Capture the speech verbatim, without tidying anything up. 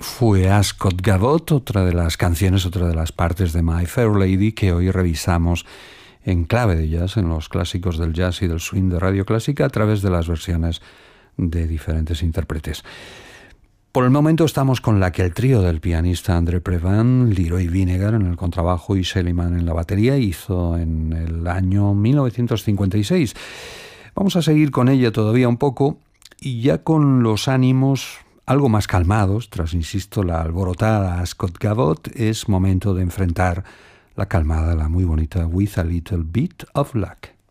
Fue Ascot Gavotte, otra de las canciones, otra de las partes de My Fair Lady que hoy revisamos en clave de jazz, en los clásicos del jazz y del swing de Radio Clásica a través de las versiones de diferentes intérpretes. Por el momento estamos con la que el trío del pianista André Previn, Leroy Vinnegar en el contrabajo y Shelly Manne en la batería hizo en el año mil novecientos cincuenta y seis. Vamos a seguir con ella todavía un poco y ya con los ánimos algo más calmados, tras, insisto, la alborotada Ascot Gavotte, es momento de enfrentar la calmada, la muy bonita With a Little Bit of Luck.